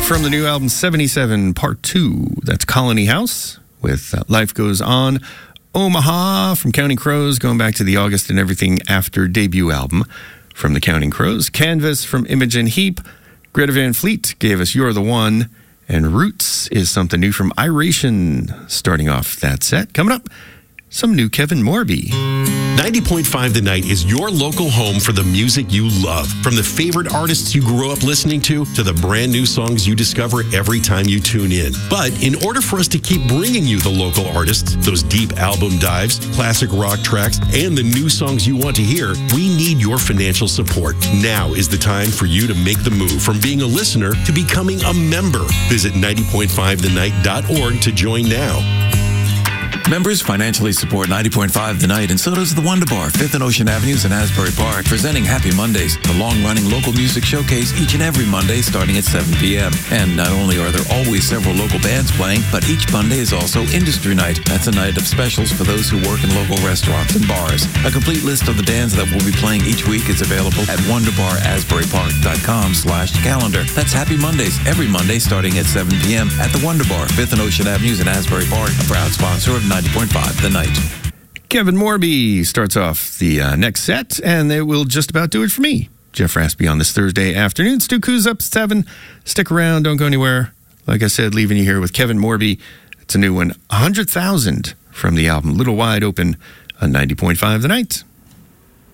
from the new album 77 Part 2. That's Colony House with Life Goes On. Omaha from Counting Crows, going back to the August and Everything After debut album from the Counting Crows. Canvas from Imogen Heap. Greta Van Fleet gave us You're the One. And Roots is something new from Iration, starting off that set. Coming up, some new Kevin Morby. 90.5 The Night is your local home for the music you love. From the favorite artists you grew up listening to the brand new songs you discover every time you tune in. But in order for us to keep bringing you the local artists, those deep album dives, classic rock tracks, and the new songs you want to hear, we need your financial support. Now is the time for you to make the move from being a listener to becoming a member. Visit 90.5thenight.org to join now. Members financially support 90.5 The Night, and so does the Wonder Bar, 5th and Ocean Avenues in Asbury Park, presenting Happy Mondays, the long-running local music showcase each and every Monday starting at 7 p.m. And not only are there always several local bands playing, but each Monday is also Industry Night. That's a night of specials for those who work in local restaurants and bars. A complete list of the bands that will be playing each week is available at wonderbarasburypark.com/calendar. That's Happy Mondays, every Monday starting at 7 p.m. at the Wonder Bar, 5th and Ocean Avenues in Asbury Park, a proud sponsor of 90.5 The Night. Kevin Morby starts off the next set, and they will just about do it for me. Jeff Raspy on this Thursday afternoon. Stu Coos up at 7. Stick around. Don't go anywhere. Like I said, leaving you here with Kevin Morby. It's a new one, 100,000 from the album Little Wide Open on 90.5 The Night.